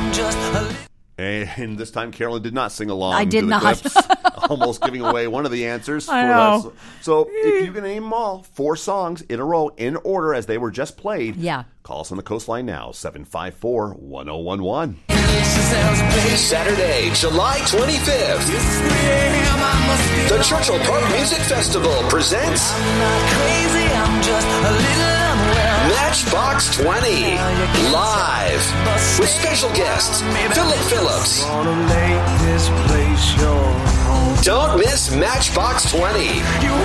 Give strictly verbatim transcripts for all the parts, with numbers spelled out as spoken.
I'm just a... And this time, Carolyn did not sing along. I did to the not. clips, almost giving away one of the answers. I for know. us. So if you can name them all, four songs in a row, in order as they were just played, Yeah. call us on the Coastline now, seven five four, one oh one one. Saturday, July twenty-fifth. The Churchill Park Music Festival presents Matchbox twenty live with special guests Philip Phillips. Don't miss Matchbox twenty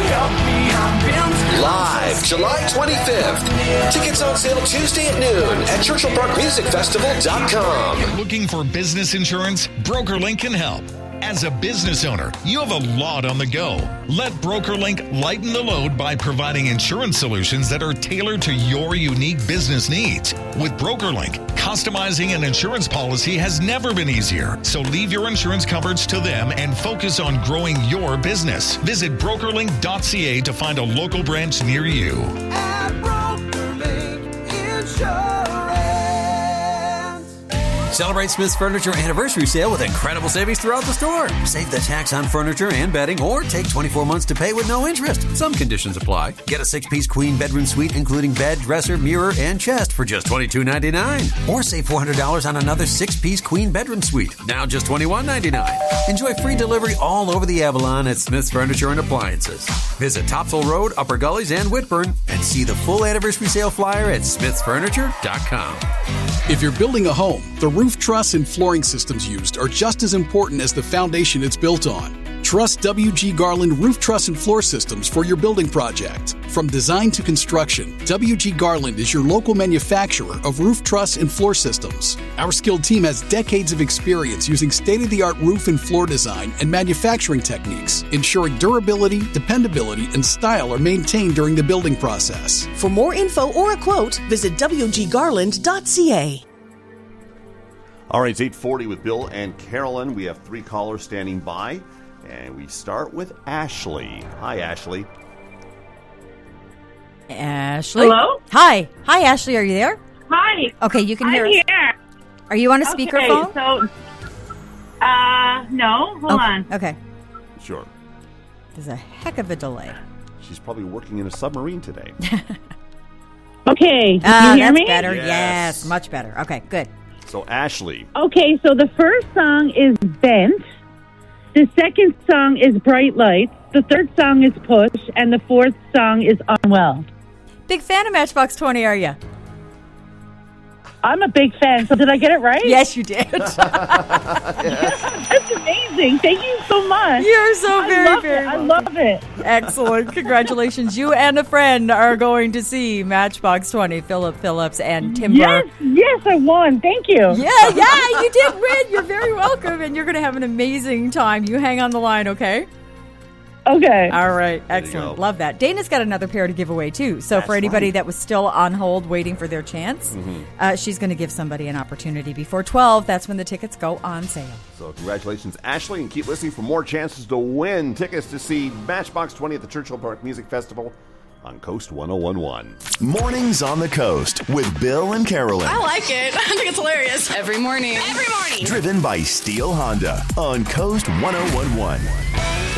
live July twenty-fifth. Tickets on sale Tuesday at noon at churchill park music festival dot com. Looking for business insurance? BrokerLink can help. As a business owner, you have a lot on the go. Let BrokerLink lighten the load by providing insurance solutions that are tailored to your unique business needs. With BrokerLink, customizing an insurance policy has never been easier. So leave your insurance coverage to them and focus on growing your business. Visit broker link dot c a to find a local branch near you. At BrokerLink Insurance. Celebrate Smith's Furniture Anniversary Sale with incredible savings throughout the store. Save the tax on furniture and bedding, or take twenty-four months to pay with no interest. Some conditions apply. Get a six-piece queen bedroom suite, including bed, dresser, mirror, and chest for just twenty-two ninety-nine. Or save four hundred dollars on another six-piece queen bedroom suite, now just twenty-one ninety-nine. Enjoy free delivery all over the Avalon at Smith's Furniture and Appliances. Visit Topsail Road, Upper Gullies, and Whitburn, and see the full anniversary sale flyer at smiths furniture dot com. If you're building a home, the roof truss and flooring systems used are just as important as the foundation it's built on. Trust W G Garland Roof Truss and Floor Systems for your building project. From design to construction, W G Garland is your local manufacturer of roof truss and floor systems. Our skilled team has decades of experience using state-of-the-art roof and floor design and manufacturing techniques, ensuring durability, dependability, and style are maintained during the building process. For more info or a quote, visit w g garland dot c a. All right, it's eight forty with Bill and Carolyn. We have three callers standing by, and we start with Ashley. Hi, Ashley. Ashley? Hello? Hi. Hi, Ashley. Are you there? Hi. Okay, you can I'm hear us. here. Are you on a Okay, speakerphone? so, uh, no, hold okay. on. Okay. Sure. There's a heck of a delay. She's probably working in a submarine today. Okay, Ah, you hear that's me? better. Yes. Yes, much better. Okay, good. So, Ashley. Okay, so the first song is Bent. The second song is Bright Lights. The third song is Push. And the fourth song is Unwell. Big fan of Matchbox twenty, are you? I'm a big fan. So did I get it right? Yes, you did. That's amazing. Thank you so much. You're so I very, love very it. I welcome. love it. Excellent. Congratulations. You and a friend are going to see Matchbox twenty, Philip Phillips and Timber. Yes, yes, I won. Thank you. Yeah, yeah, you did win. You're very welcome, and you're going to have an amazing time. You hang on the line, okay? Okay. All right. There you Excellent. go. Love that. Dana's got another pair to give away, too. So That's for anybody right. that was still on hold waiting for their chance, Mm-hmm. uh, she's going to give somebody an opportunity before twelve. That's when the tickets go on sale. So, congratulations, Ashley, and keep listening for more chances to win tickets to see Matchbox twenty at the Churchill Park Music Festival on Coast one oh one one. Mornings on the Coast with Bill and Carolyn. I like it. I think it's hilarious. Every morning. Every morning. Driven by Steel Honda on Coast one oh one one.